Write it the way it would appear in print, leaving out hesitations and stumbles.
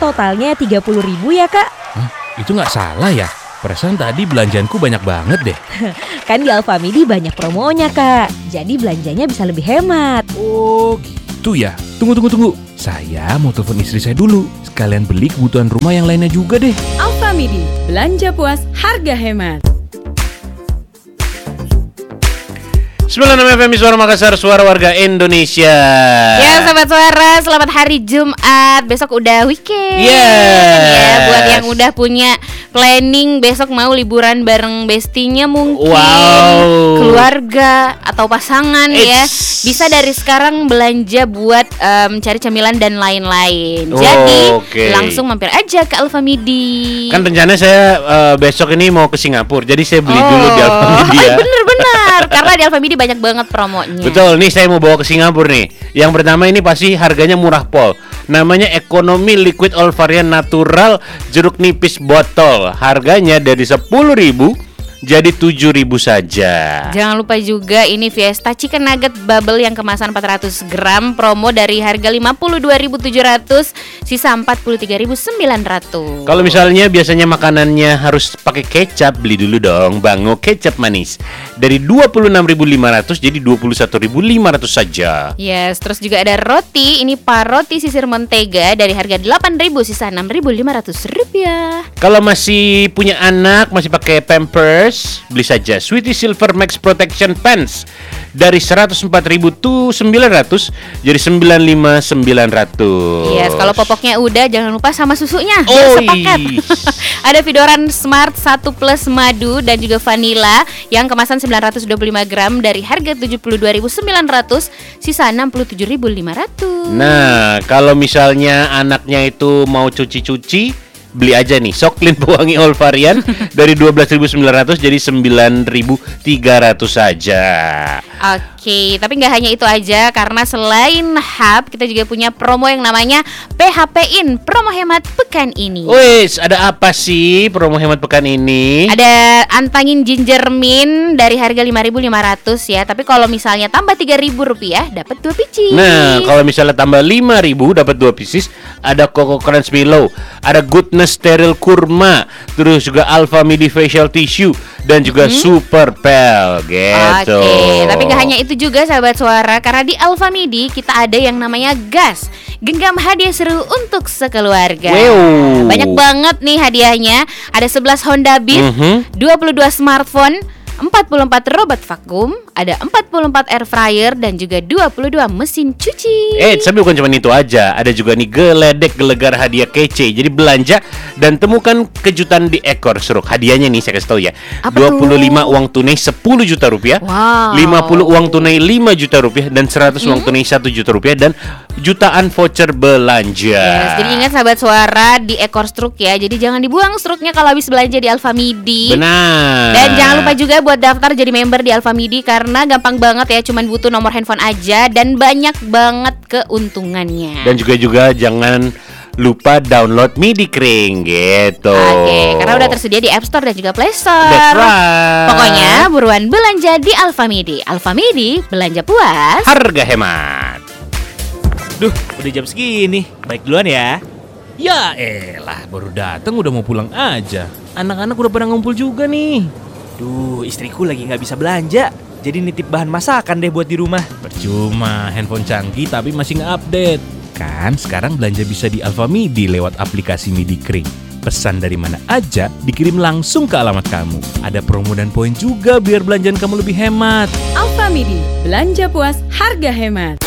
totalnya 30.000 ya Kak. Hah, itu nggak salah ya? Perasaan tadi belanjaanku banyak banget deh. Kan di Alfamidi banyak promonya Kak, jadi belanjanya bisa lebih hemat. Oh gitu ya. Tunggu. Saya mau telepon istri saya dulu. Sekalian beli kebutuhan rumah yang lainnya juga deh. Alfamidi, belanja puas, harga hemat. 96 FM Suara Makassar, suara warga Indonesia. Ya sahabat suara, selamat hari Jumat. Besok udah weekend. Ya, buat yang udah punya planning besok mau liburan bareng bestinya mungkin, keluarga atau pasangan ya. Bisa dari sekarang belanja buat cari cemilan dan lain-lain. Jadi langsung mampir aja ke Alfamidi. Kan rencana saya besok ini mau ke Singapura. Jadi saya beli dulu di Alfamidi ya. Bener-bener karena di Alfamidi banyak banget promonya. Betul, nih saya mau bawa ke Singapura nih. Yang pertama ini pasti harganya murah pol. Namanya Ekonomi Liquid All Varian Natural Jeruk Nipis Botol. Harganya dari 10.000 jadi 7.000 saja. Jangan lupa juga ini Fiesta Chicken Nugget Bubble yang kemasan 400 gram, promo dari harga 52.700 sisa 43.900. Kalau misalnya biasanya makanannya harus pakai kecap, beli dulu dong Bango kecap manis. Dari 26.500 jadi 21.500 saja. Yes, terus juga ada roti. Ini paroti sisir mentega dari harga 8.000 sisa 6.500 rupiah. Kalau masih punya anak, masih pakai Pampers, beli saja Sweetie Silver Max Protection Pants dari 104.900 jadi 95.900. Yes, kalau popoknya udah jangan lupa sama susunya biar sepaket. Ada Vidoran Smart 1 Plus Madu dan juga Vanilla yang kemasan 925 gram dari harga 72.900 sisa 67.500. Nah, kalau misalnya anaknya itu mau cuci-cuci, beli aja nih Soklin Pewangi All Varian dari 12.900 jadi 9.300 saja. Oke, tapi nggak hanya itu aja, karena selain hub kita juga punya promo yang namanya PHP In, promo hemat pekan ini. Wes, ada apa sih promo hemat pekan ini? Ada antangin ginger mint dari harga 5.500 ya, tapi kalau misalnya tambah 3.000 rupiah dapat 2 biji. Nah, kalau misalnya tambah 5.000 dapat 2 pieces. Ada Coco Crunch Milo, ada Goodness Steril Kurma, terus juga Alfamidi Facial Tissue dan juga Super Pel gitu. Oke, tapi gak hanya itu juga sahabat suara, karena di Alfamidi kita ada yang namanya gas, genggam hadiah seru untuk sekeluarga. Banyak banget nih hadiahnya. Ada 11 Honda Beat, 22 smartphone, 44 robot vakum, ada 44 air fryer dan juga 22 mesin cuci. Tapi bukan cuma itu aja, ada juga nih geledek gelegar hadiah kece. Jadi belanja dan temukan kejutan di ekor seruk. Hadiahnya nih saya kasih tahu ya. 25 uang tunai 10 juta rupiah, 50 uang tunai 5 juta rupiah dan 100 uang tunai 1 juta rupiah dan jutaan voucher belanja. Yes, jadi ingat sahabat suara, di ekor struk ya. Jadi jangan dibuang struknya kalau habis belanja di Alfamidi. Benar. Dan jangan lupa juga buat daftar jadi member di Alfamidi, karena gampang banget ya, cuman butuh nomor handphone aja dan banyak banget keuntungannya. Dan juga jangan lupa download Midi Kring gitu. Oke, karena udah tersedia di App Store dan juga Play Store. That's right. Pokoknya buruan belanja di Alfamidi. Alfamidi, belanja puas, harga hemat. Duh, udah jam segini. Baik duluan ya. Ya elah, baru datang udah mau pulang aja. Anak-anak udah pada ngumpul juga nih. Duh, istriku lagi gak bisa belanja, jadi nitip bahan masakan deh buat di rumah. Percuma, handphone canggih tapi masih nge-update. Kan sekarang belanja bisa di Alfamidi lewat aplikasi Midi Kring. Pesan dari mana aja dikirim langsung ke alamat kamu. Ada promo dan poin juga biar belanjaan kamu lebih hemat. Alfamidi, belanja puas, harga hemat.